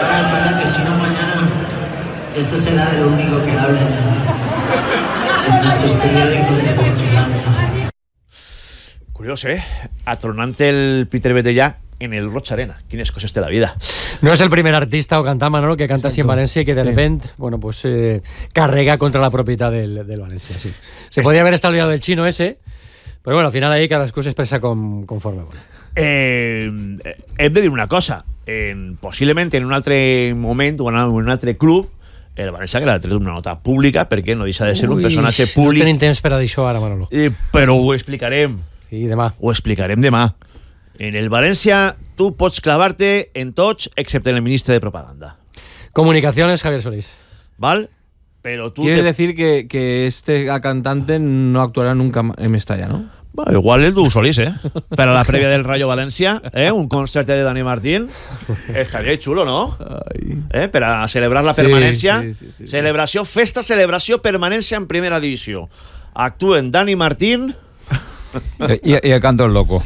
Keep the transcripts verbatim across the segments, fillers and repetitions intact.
Para, para, que si no mañana esto será de lo único que hablen en, en nuestros periódicos de confianza. Curioso, ¿eh? Atronante el Peter Betellà en el Roig Arena. Quines coses de la vida. No es el primer artista o cantante, Manolo, que canta así en Valencia y que de Sí. repente, bueno, pues eh, carrega contra la propiedad del, del Valencia, sí. Se podía haber estado olvidado del chino ese, pero bueno, al final ahí cada cosa expresa con, conforme. Bueno. Eh, hem de dir una cosa. En, possiblement en un altre moment o en un altre club el València que l'ha tret una nota pública perquè no deixa de ser un Ui, personatge no públic. tenim temps per a dir això ara, Manolo. Eh, però ho explicarem. Sí, demà. Ho explicarem demà. En el València tu pots clavar-te en tots excepte en el ministre de Propaganda. Comunicaciones, Javier Solís. ¿Val? Pero tú Quiere te... decir que, que este cantante no actuará nunca en Mestalla, ¿no? Bueno, igual el du Solís, ¿eh? Para la previa del Rayo Valencia, ¿eh? Un concierto de Dani Martín. Estaría chulo, ¿no? Ay. ¿Eh? Para celebrar la Sí, permanencia. sí, sí, sí, Celebració, festa, celebració, permanencia en primera divisió. Actuen Dani Martín... Y, y el canto es loco.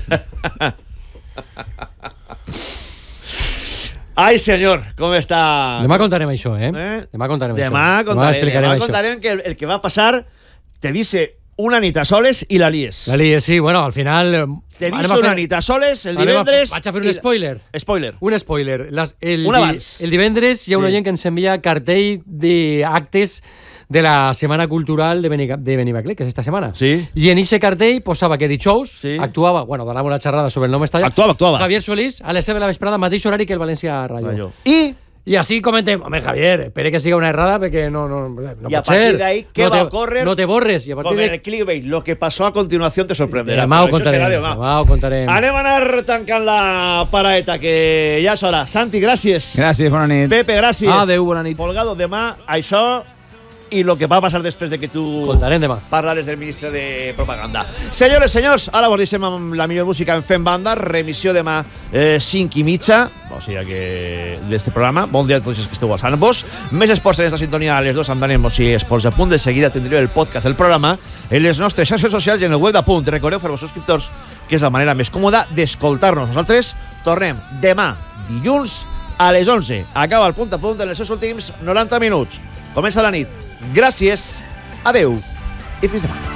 Ai, senyor, com està? Demà contarem això, eh? Eh? Demà contarem Demà això. contarem, explicarem demà això. contarem que el, el que va passar te dice una nit a soles i la lies. La Liga, sí, bueno, al final... eh, Te anem dice a fer- una nit a soles el anem a- divendres... Vaig a fer un i- spoiler. Spoiler. Un spoiler. Las, el, Un di- abans. el divendres hi ha un Sí. oient que ens envia cartell d'actes de la Setmana Cultural de, Beni, de Benimaclet, que és esta setmana. Sí. I en ese cartell posava que dijous Sí. actuava, bueno, donava una xerrada sobre el nom Mestalla. Actuava, actuava. Javier Solís, a les set de la vesprada, mateix horari que el València Rayo. Rayo. I... I així comentem, home, Javier, espere que siga una errada perquè no, no, no Y a pot ser. partir de ahí, ¿qué no va te, a ocurrir? No te borres. I a partir Com de... en el clickbait, lo que pasó a continuación te sorprenderá. Demà ho Però això contarem. serà demà. Demà ho contarem. Anem a anar tancant la paraeta, que ja és hora. Santi, gràcies. Gràcies, bona nit. Pepe, gràcies. Adéu, bona nit. Folgado, demà, això i lo que va passar després de que tu Contarem demà. parlares del ministre de Propaganda. Senyores, senyors, ara vos deixem amb la millor música en Fem Banda. Remissió demà eh, cinc i mitja, o sigui que d'este programa. Bon dia a tots els que esteu alçant-vos. Més esports en esta sintonia a les dos amb Danem, o sigui, Esports a Punt. De seguida tindreu el podcast del programa en les nostres xarxes socials i en el web d'Apunt. Recordeu fer-vos subscriptors, que és la manera més còmoda d'escoltar-nos. Nosaltres tornem demà, dilluns, a les onze. Acaba el Punt a Punt en els seus últims noranta minuts. Comença la nit. Gràcies, adeu i fins demà.